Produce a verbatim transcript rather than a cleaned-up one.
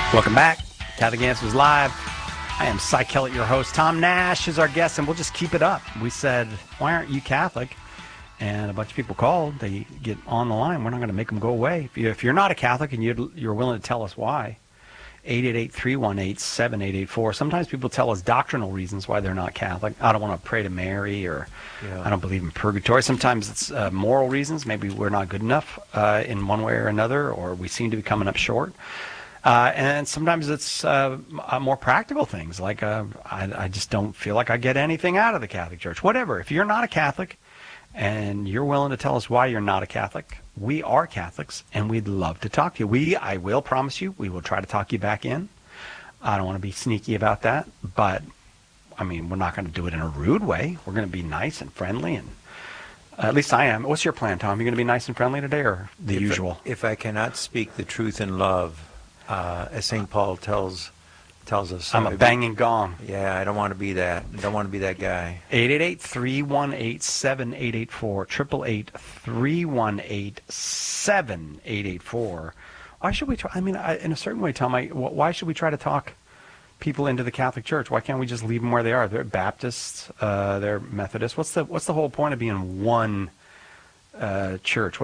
Welcome back. Catholic Answers Live. I am Cy Kellett, your host. Tom Nash is our guest, and we'll just keep it up. We said, why aren't you Catholic? And a bunch of people called. They get on the line. We're not going to make them go away. If, you, if you're not a Catholic and you'd, you're willing to tell us why, eight eight eight, three one eight, seven eight eight four. Sometimes people tell us doctrinal reasons why they're not Catholic. I don't want to pray to Mary, or yeah. I don't believe in purgatory. Sometimes it's uh, moral reasons. Maybe we're not good enough uh, in one way or another, or we seem to be coming up short. Uh, and sometimes it's uh, more practical things, like uh, I, I just don't feel like I get anything out of the Catholic Church. Whatever. If you're not a Catholic and you're willing to tell us why you're not a Catholic, we are Catholics, and we'd love to talk to you. We, I will promise you, we will try to talk you back in. I don't want to be sneaky about that, but, I mean, we're not going to do it in a rude way. We're going to be nice and friendly, and uh, at least I am. What's your plan, Tom? Are you going to be nice and friendly today, or the if usual? I, if I cannot speak the truth in love, Uh, as Saint Paul tells tells us, I'm a banging gong. Yeah, I don't want to be that. I don't want to be that guy. eight eight eight, three one eight, seven eight eight four. eight eight eight, three one eight, seven eight eight four. Why should we try? I mean, I, in a certain way, Tom, I, why should we try to talk people into the Catholic Church? Why can't we just leave them where they are? They're Baptists. Uh, they're Methodists. What's the what's the whole point of being one uh, church?